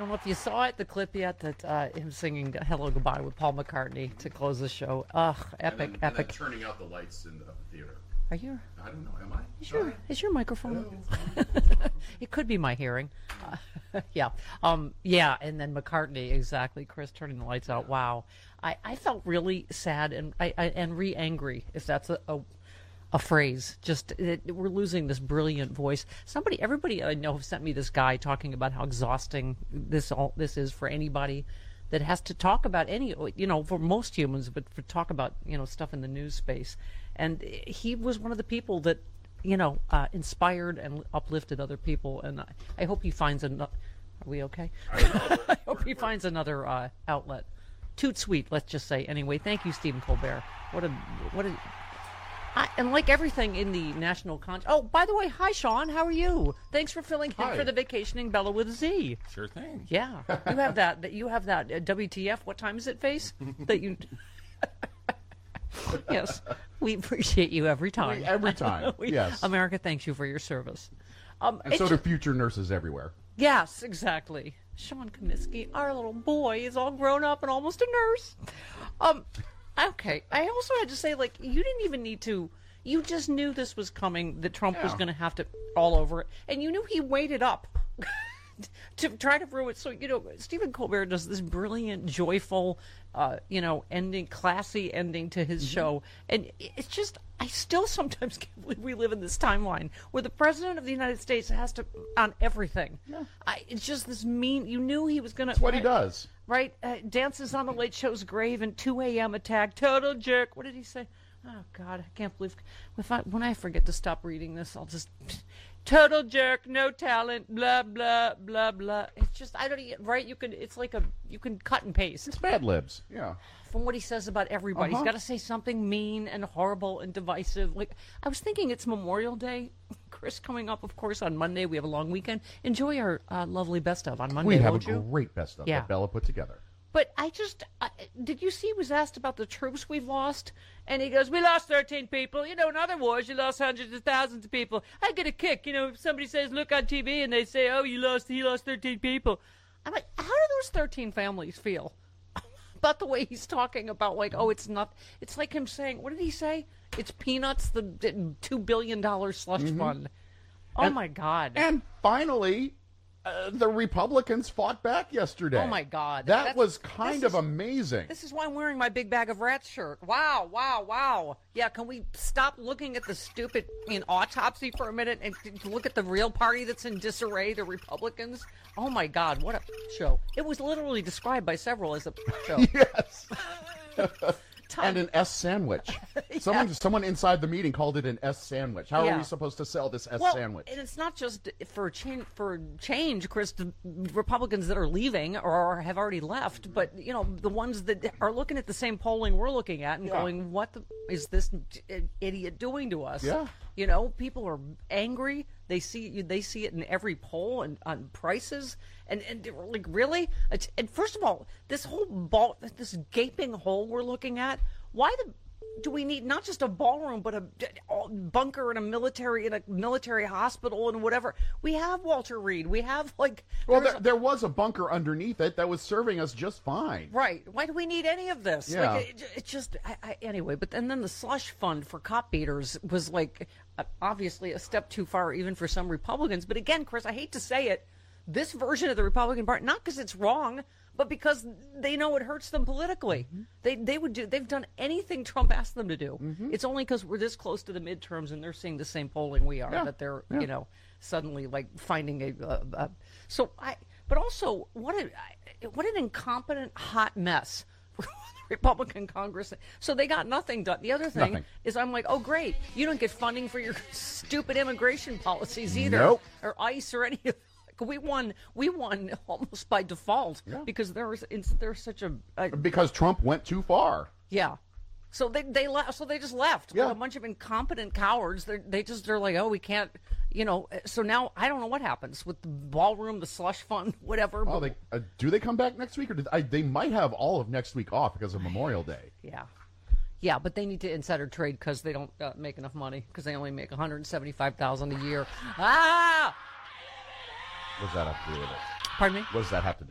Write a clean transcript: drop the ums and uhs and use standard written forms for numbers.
I don't know if you saw it, the clip yet, that him singing Hello Goodbye with Paul McCartney to close the show. Ugh, epic, and epic. then turning out the lights in the theater. Are you? I don't know. Am I? Is your microphone? It could be my hearing. Yeah. Yeah, and then McCartney, exactly. Chris turning the lights out. Wow. I felt really sad and angry, if that's a phrase. Just we're losing this brilliant voice. Everybody I know sent me this guy talking about how exhausting this is for anybody that has to talk about for most humans, but for talk about stuff in the news space. And he was one of the people that inspired and uplifted other people. And I hope he finds another. Are we okay? I hope he finds another outlet. Toot sweet, let's just say. Anyway, thank you, Stephen Colbert. And like everything in the national Oh, by the way, hi, Sean. How are you? Thanks for filling in for the vacationing Bella with a Z. Sure thing. Yeah, you have that. You have that WTF? What time is it? Face that you. Yes, we appreciate you every time. Every time. Yes. America thanks you for your service. And so do future nurses everywhere. Yes, exactly. Sean Comiskey, our little boy, is all grown up and almost a nurse. Okay. I also had to say, you didn't even need to. You just knew this was coming, that Trump was going to have to all over it. And you knew he waited up to try to ruin it. So, Stephen Colbert does this brilliant, joyful, ending, classy ending to his show. And it's just, I still sometimes can't believe we live in this timeline where the President of the United States has to, on everything. Yeah. It's just this mean, you knew he was going to. That's what he does. Right? Dances on the Late Show's grave and 2 a.m. attack. Total jerk. What did he say? Oh, God, I can't believe. When I forget to stop reading this, I'll just. Total jerk, no talent, blah, blah, blah, blah. It's just, right? You can cut and paste. It's Mad Libs, yeah. From what he says about everybody. He's got to say something mean and horrible and divisive. I was thinking it's Memorial Day. Chris, coming up, of course, on Monday. We have a long weekend. Enjoy our lovely best of on Monday, won't you? We have a great best of that Bella put together. But did you see he was asked about the troops we've lost? And he goes, we lost 13 people. In other wars, you lost hundreds of thousands of people. I get a kick. If somebody says, look on TV, and they say, oh, he lost 13 people. I'm like, how do those 13 families feel about the way he's talking about, it's not, it's like him saying, what did he say? It's peanuts, the $2 billion slush fund. Oh, my God. And finally, the Republicans fought back yesterday. Oh, my God. That was kind of amazing. This is why I'm wearing my Big Bag of Rats shirt. Wow, wow, wow. Yeah, can we stop looking at the stupid autopsy for a minute and look at the real party that's in disarray, the Republicans? Oh, my God, what a show. It was literally described by several as a show. Yes. And an S sandwich. Someone inside the meeting called it an S sandwich. How are we supposed to sell this S sandwich? And it's not just for change, Chris, the Republicans that are leaving or have already left, but the ones that are looking at the same polling we're looking at and going, what is this idiot doing to us? Yeah. People are angry. They see it in every poll and on prices. And really? And first of all, this this gaping hole we're looking at, why do we need not just a ballroom, but a bunker in a military hospital and whatever? We have Walter Reed. We have there was a bunker underneath it that was serving us just fine. Right. Why do we need any of this? Yeah. It's just anyway. But then the slush fund for cop beaters was obviously a step too far even for some Republicans. But again, Chris, I hate to say it, this version of the Republican Party, not because it's wrong, but because they know it hurts them politically. Mm-hmm. They've done anything Trump asked them to do. Mm-hmm. It's only because we're this close to the midterms and they're seeing the same polling we are that they're suddenly finding but also what an incompetent hot mess for the Republican Congress. So they got nothing done. The other thing is I'm like, oh great, you don't get funding for your stupid immigration policies either, or ICE or any of. We won almost by default because there's such a because Trump went too far. Yeah, so they left. So they just left. Yeah. Like a bunch of incompetent cowards. They're like, oh, we can't. So now I don't know what happens with the ballroom, the slush fund, whatever. Oh, do they come back next week, or they might have all of next week off because of Memorial Day? Yeah, but they need to insider trade because they don't make enough money because they only make $175,000 a year. What does that have to do with it? Pardon me? What does that have to do